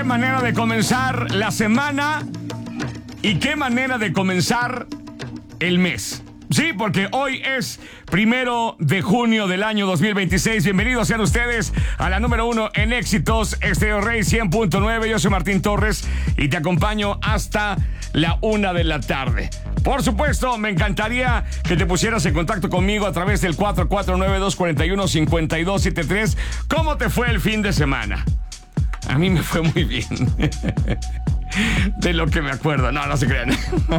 manera de comenzar la semana y qué manera de comenzar el mes. Sí, porque hoy es 1 de junio del año 2026. Bienvenidos sean ustedes a la número 1 en éxitos, Estéreo Rey 100.9. Yo soy Martín Torres y te acompaño hasta la 1 de la tarde. Por supuesto, me encantaría que te pusieras en contacto conmigo a través del 449-241-5273. ¿Cómo te fue el fin de semana? A mí me fue muy bien. De lo que me acuerdo. No se crean.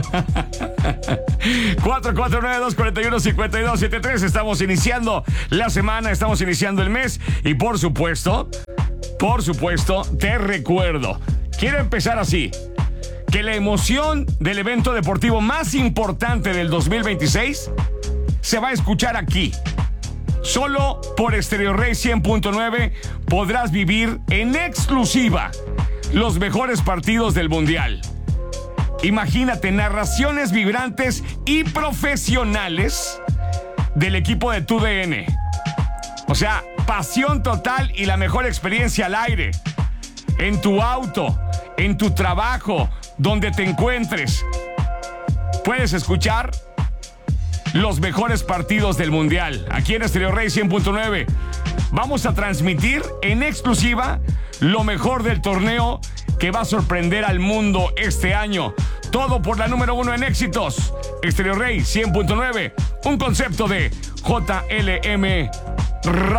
449-241-5273. Estamos iniciando la semana, estamos iniciando el mes. Y por supuesto, te recuerdo. Quiero empezar así. Que la emoción del evento deportivo más importante del 2026 se va a escuchar aquí. Solo por Estéreo Rey 100.9 podrás vivir en exclusiva los mejores partidos del Mundial. Imagínate narraciones vibrantes y profesionales del equipo de TUDN. O sea, pasión total y la mejor experiencia al aire. En tu auto, en tu trabajo, donde te encuentres. Puedes escuchar los mejores partidos del Mundial. Aquí en Estéreo Rey 100.9. Vamos a transmitir en exclusiva lo mejor del torneo que va a sorprender al mundo este año. Todo por la número 1 en éxitos. Estéreo Rey 100.9. Un concepto de JLM Radio.